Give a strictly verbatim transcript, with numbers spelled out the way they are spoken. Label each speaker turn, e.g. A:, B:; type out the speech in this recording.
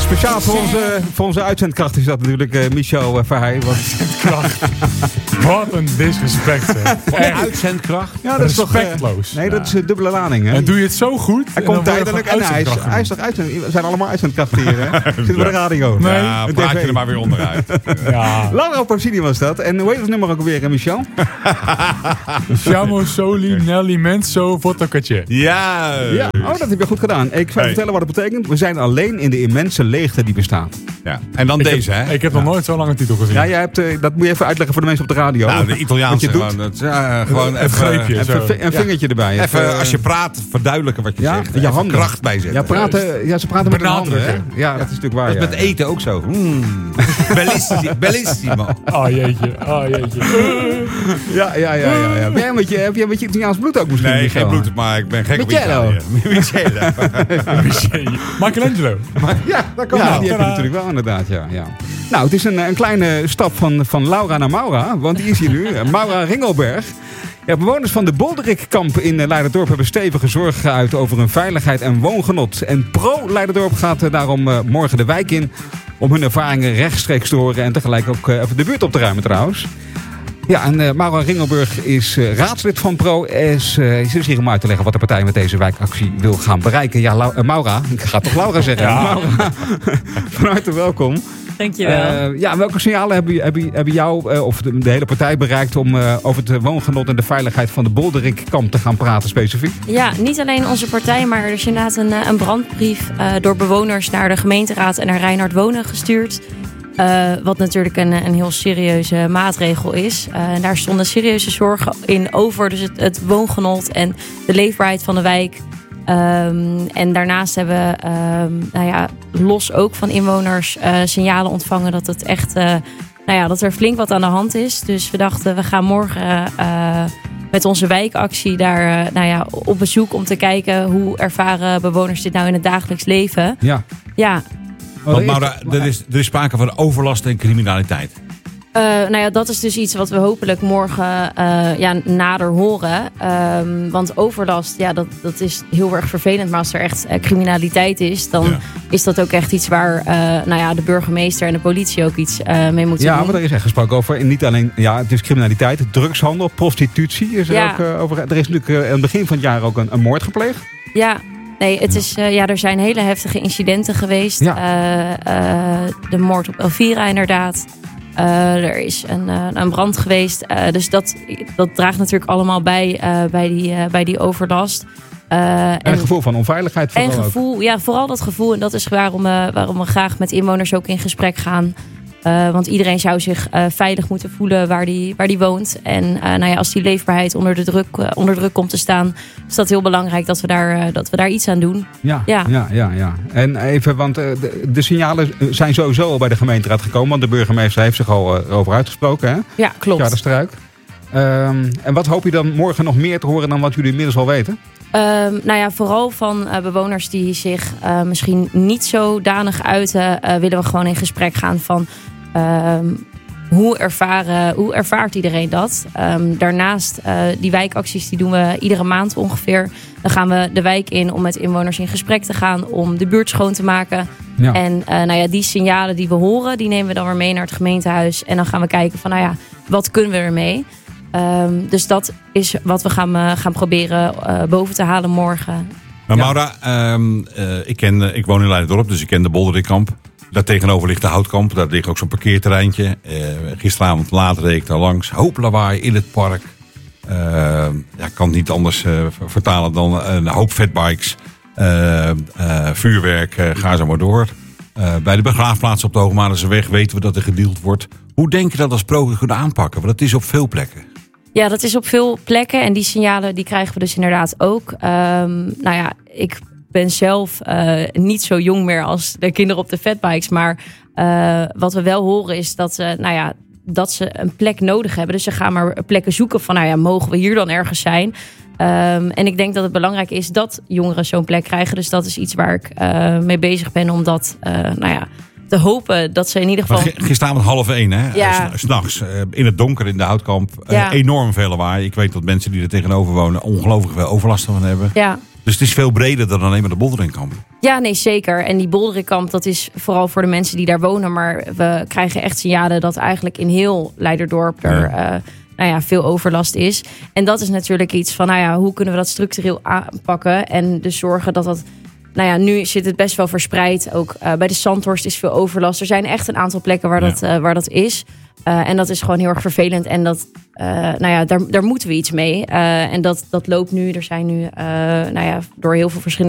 A: speciaal voor onze, voor onze uitzendkracht is dat natuurlijk uh, Michel uh, Verheij.
B: Uitzendkracht. Wat een disrespect.
C: Uitzendkracht?
A: Ja, dat is toch
B: respectloos.
A: Uh, nee, dat is een dubbele lading. Hè?
B: En doe je het zo goed.
A: Hij komt tijdelijk en hij is, hij is toch uitzend. We zijn allemaal uitzendkrachten hier, hè? Zitten bij de radio.
B: Nee.
C: Ja, praat je er maar weer onderuit.
A: Ja. Laura Pausini was dat. En hoe heet het nummer ook alweer, Michel?
B: Siamo Soli Nelly Menso Fotocatje.
C: Ja.
A: ja. Oh, dat heb je goed gedaan. Ik zal hey. vertellen wat het betekent. We zijn alleen in de immense leegte die bestaat.
C: Ja. En dan
B: ik
C: deze,
B: heb,
C: hè?
B: Ik heb
C: ja.
B: nog nooit zo'n lange titel gezien.
A: Ja, jij hebt, uh, dat moet je even uitleggen voor de mensen op de radio.
C: Nou, de Italiaanse gewoon. Dat, ja, gewoon
B: een
C: even,
B: greepje.
A: Even een vingertje erbij.
C: Even,
A: even,
C: als je praat, verduidelijken wat je
A: ja,
C: zegt.
A: Je handen.
C: Kracht bijzetten.
A: Ja, praten, ja, ze praten met hun handen. Hè? Ja, dat is natuurlijk waar.
C: Dat is
A: ja.
C: met eten ook zo. Mm. Bellissimo. Bellissimo.
B: Oh jeetje, oh jeetje.
A: Ja, ja, ja, ja, ja. Ben jij een beetje, heb je een beetje Italiaans bloed ook misschien?
C: Nee, geen bloed, maar ik ben gek op
A: Italië.
C: Michele.
B: Michelangelo.
A: Ja, dat kan
C: ja,
A: wel. Die heb je natuurlijk wel inderdaad, ja. ja. Nou, het is een, een kleine stap van, van Laura naar Maura, want die is hier nu. Maura Ringelberg. Ja, bewoners van de Bolderikkamp in Leiderdorp hebben stevige zorgen geuit over hun veiligheid en woongenot. En Pro Leiderdorp gaat daarom uh, morgen de wijk in om hun ervaringen rechtstreeks te horen en tegelijk ook uh, even de buurt op te ruimen trouwens. Ja, en uh, Maura Ringelberg is uh, raadslid van Pro. Is, uh, is hier om uit te leggen wat de partij met deze wijkactie wil gaan bereiken. Ja, Lau- uh, Maura, ik ga toch Laura zeggen. Ja. Maura, van harte welkom.
D: Dankjewel.
A: Uh, ja, welke signalen hebben, hebben, hebben jou uh, of de, de hele partij bereikt om uh, over het woongenot en de veiligheid van de Bolderikkamp te gaan praten specifiek?
D: Ja, niet alleen onze partij, maar er is inderdaad een, een brandbrief uh, door bewoners naar de gemeenteraad en naar Reinhard Wonen gestuurd. Uh, wat natuurlijk een, een heel serieuze maatregel is. Uh, en daar stonden serieuze zorgen in over dus het, het woongenot en de leefbaarheid van de wijk. Um, en daarnaast hebben we um, nou ja, los ook van inwoners uh, signalen ontvangen dat het echt, uh, nou ja, dat er flink wat aan de hand is. Dus we dachten, we gaan morgen uh, met onze wijkactie daar uh, nou ja, op bezoek om te kijken hoe ervaren bewoners dit nou in het dagelijks leven.
A: Ja.
D: Ja.
C: Want Maura, er is, er is sprake van overlast en criminaliteit.
D: Uh, nou ja, dat is dus iets wat we hopelijk morgen uh, ja, nader horen. Um, want overlast, ja, dat, dat is heel erg vervelend. Maar als er echt uh, criminaliteit is, dan ja. is dat ook echt iets waar uh, nou ja, de burgemeester en de politie ook iets uh, mee moeten
A: ja,
D: doen.
A: Ja, maar er is echt gesproken over. En niet alleen, ja, het is criminaliteit, drugshandel, prostitutie. Is er,
D: ja. Ja.
A: ook, uh, over, er is natuurlijk uh, aan het begin van het jaar ook een, een moord gepleegd.
D: Ja. Nee, het is, uh, ja, er zijn hele heftige incidenten geweest.
A: Ja.
D: Uh, uh, de moord op Elvira inderdaad. Uh, er is een, uh, een brand geweest. Uh, dus dat, dat draagt natuurlijk allemaal bij, uh, bij, die, uh, bij die overlast. Uh,
A: en een gevoel van onveiligheid.
D: En gevoel, ja, vooral dat gevoel. En dat is waarom, uh, waarom we graag met inwoners ook in gesprek gaan. Uh, want iedereen zou zich uh, veilig moeten voelen waar die, waar die woont. En uh, nou ja, als die leefbaarheid onder, de druk, uh, onder druk komt te staan, is dat heel belangrijk dat we daar, uh, dat we daar iets aan doen.
A: Ja, ja. ja, ja, ja. En even, want uh, de, de signalen zijn sowieso al bij de gemeenteraad gekomen. Want de burgemeester heeft zich al uh, over uitgesproken. Hè?
D: Ja, klopt.
A: Ja, de struik. Um, en wat hoop je dan morgen nog meer te horen dan wat jullie inmiddels al weten?
D: Um, nou ja, vooral van uh, bewoners die zich uh, misschien niet zodanig uiten, uh, willen we gewoon in gesprek gaan van Um, hoe, ervaren, hoe ervaart iedereen dat? Um, daarnaast, uh, die wijkacties die doen we iedere maand ongeveer. Dan gaan we de wijk in om met inwoners in gesprek te gaan, om de buurt schoon te maken. Ja. En uh, nou ja, die signalen die we horen, die nemen we dan weer mee naar het gemeentehuis. En dan gaan we kijken van, nou ja, wat kunnen we ermee? Um, dus dat is wat we gaan, uh, gaan proberen uh, boven te halen morgen.
C: Maar Maura, ja. um, uh, ik, ken, uh, ik woon in Leiderdorp, dus ik ken de Bolderikkamp. Daar tegenover ligt de Houtkamp. Daar ligt ook zo'n parkeerterreintje. Uh, gisteravond laat reed ik daar langs. Hoop lawaai in het park. Uh, ja, ik kan het niet anders uh, vertalen dan uh, een hoop fatbikes. Uh, uh, vuurwerk, uh, ga zo maar door. Uh, bij de begraafplaats op de Hoogmalenseeweg weten we dat er gedeeld wordt. Hoe denk je dat als Pro kunnen aanpakken? Want dat is op veel plekken.
D: Ja, dat is op veel plekken. En die signalen die krijgen we dus inderdaad ook. Um, nou ja, ik ben zelf uh, niet zo jong meer als de kinderen op de fatbikes. Maar uh, wat we wel horen is dat ze, nou ja, dat ze een plek nodig hebben. Dus ze gaan maar plekken zoeken van, nou ja, mogen we hier dan ergens zijn? Um, en ik denk dat het belangrijk is dat jongeren zo'n plek krijgen. Dus dat is iets waar ik uh, mee bezig ben om dat, uh, nou ja, te hopen dat ze in ieder geval...
C: Maar gisteravond half één, hè?
D: Ja.
C: S'nachts, uh, in het donker in de Houtkamp. Uh,
D: ja.
C: Enorm veel lawaai. Ik weet dat mensen die er tegenover wonen ongelooflijk veel overlast van hebben.
D: Ja.
C: Dus het is veel breder dan alleen maar de Bolderingkamp.
D: Ja, nee, zeker. En die Bolderikkamp, dat is vooral voor de mensen die daar wonen. Maar we krijgen echt signalen dat eigenlijk in heel Leiderdorp er
C: Ja.
D: uh, nou ja, veel overlast is. En dat is natuurlijk iets van, nou ja, hoe kunnen we dat structureel aanpakken? En dus zorgen dat dat... Nou ja, nu zit het best wel verspreid. Ook uh, bij de Zandhorst is veel overlast. Er zijn echt een aantal plekken waar,
C: Ja.
D: dat, uh, waar dat is. Uh, en dat is gewoon heel erg vervelend. En dat, uh, nou ja, daar, daar moeten we iets mee. Uh, en dat, dat loopt nu. Er zijn nu, uh, nou ja, door heel veel verschillende